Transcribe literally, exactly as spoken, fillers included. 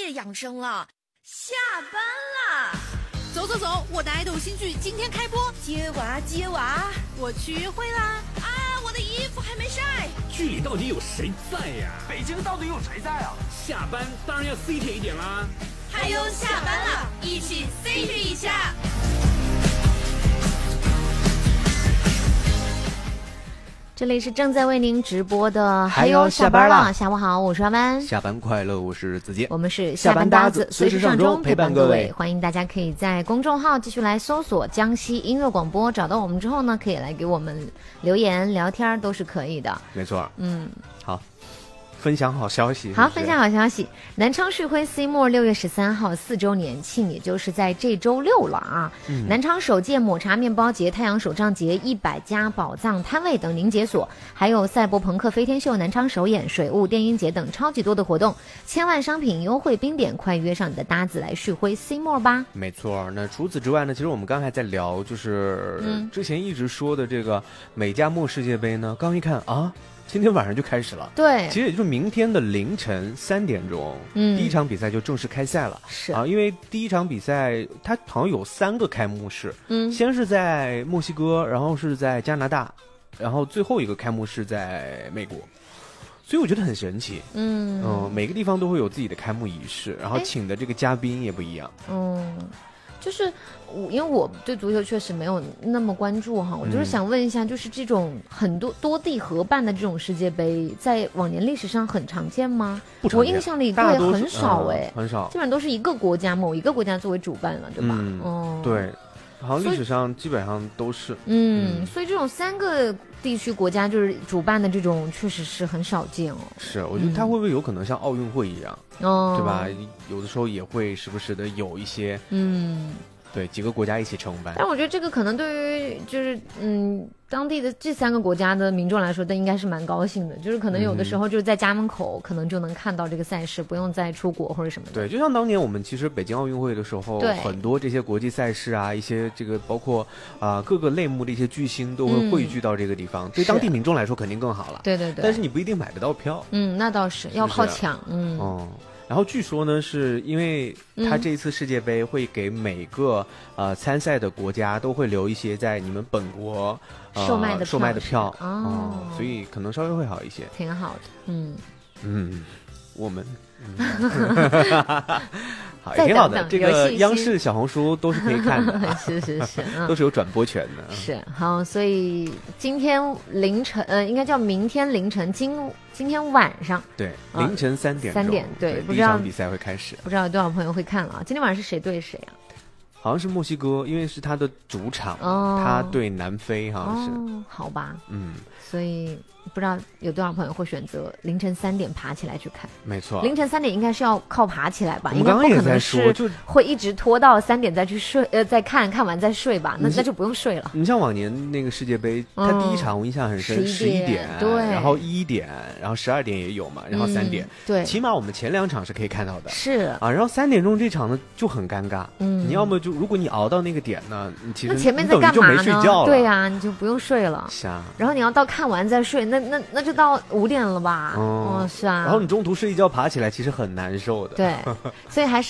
夜养生了。下班啦！ 走走走，我的爱豆新剧今天开播。 接娃接娃， 我去约会啦！ 啊，我的衣服还没晒。 剧里到底有谁在呀？ 北京到底有谁在啊？ 下班当然要 C T 一点啦。 嗨哟，下班了，一起 C T 一下。 这里是正在为您直播的还有下班了， 下午好，我是阿班。 下班快乐，我是子健。 我们是下班搭子， 随时上钟陪伴各位。欢迎大家可以在公众号继续来搜索江西音乐广播，找到我们之后呢，可以来给我们留言聊天，都是可以的。 没错， 嗯， 好。分享好消息是不是， 好，分享好消息。南昌旭辉 C M O R 六月十三号四周年庆，也就是在这周六了啊！嗯、南昌首届抹茶面包节、太阳手账节、一百家宝藏摊位等临解锁，还有赛博朋克飞天秀南昌首演、水雾电音节等超级多的活动，千万商品优惠冰点，快约上你的搭子来旭辉 C M O R 吧！ 没错，那除此之外呢，其实我们刚才在聊，就是之前一直说的这个美加墨世界杯呢，刚一看啊。今天晚上就开始了， 对， 其实也就是明天的凌晨三点钟，嗯，第一场比赛就正式开赛了， 是啊，因为第一场比赛它好像有三个开幕式， 嗯， 先是在墨西哥，然后是在加拿大，然后最后一个开幕式在美国，所以我觉得很神奇， 嗯嗯、呃，每个地方都会有自己的开幕仪式，然后请的这个嘉宾也不一样， 嗯。就是我，因为我对足球确实没有那么关注哈，我就是想问一下，就是这种很多多地合办的这种世界杯，在往年历史上很常见吗？ 不常见， 我印象里对很少哎、 嗯，很少， 基本上都是一个国家某一个国家作为主办了，对吧？ 嗯， 哦， 对，好像历史上基本上都是， 嗯，嗯所以这种三个地区国家就是主办的这种，确实是很少见哦。 是，我觉得它会不会有可能像奥运会一样？ 哦， 对吧？有的时候也会时不时的有一些， 嗯， 对，几个国家一起承办。 但我觉得这个可能对于就是嗯当地的这三个国家的民众来说，都应该是蛮高兴的。就是可能有的时候就是在家门口，可能就能看到这个赛事，不用再出国或者什么的。 对，就像当年我们其实北京奥运会的时候，很多这些国际赛事啊，一些这个包括啊、呃、各个类目的一些巨星都会汇聚到这个地方，嗯、对当地民众来说肯定更好了。 对对对。 但是你不一定买得到票。 嗯，那倒是要靠抢。嗯。 哦。然后据说呢，是因为他这一次世界杯会给每个、嗯、呃参赛的国家都会留一些在你们本国、呃、 售卖的售卖的票哦、 嗯，所以可能稍微会好一些， 挺好的。嗯嗯，我们。嗯好，也挺好的。这个央视小红书都是可以看的， 是是是、嗯， 都是有转播权的。 是好，所以今天凌晨，呃，应该叫明天凌晨，今今天晚上， 对，凌晨三点钟， 三点，对， 对， 不知道第一场比赛会开始， 不知道有多少朋友会看了啊？今天晚上是谁对谁啊？ 好像是墨西哥，因为是他的主场， 哦， 他对南非好像是， 哦，好吧， 嗯， 所以不知道有多少朋友会选择凌晨三点爬起来去看。 没错， 凌晨三点应该是要靠爬起来吧？ 我们刚刚也在说， 就会一直拖到三点再去睡，呃，再看看完再睡吧。那那就不用睡了。 你像往年那个世界杯，它第一场我印象很深，十一点， 对， 然后一点，然后十二点也有嘛，然后三点， 对， 起码我们前两场是可以看到的。 是啊，然后三点钟这场呢就很尴尬， 嗯， 你要么就如果你熬到那个点呢，你其实那前面在干嘛呢？ 就没睡觉了， 对呀，你就不用睡了。 是啊， 然后你要到看完再睡，那那那就到五点了吧？哦，是啊。 然后你中途睡一觉爬起来，其实很难受的。 对，所以还是。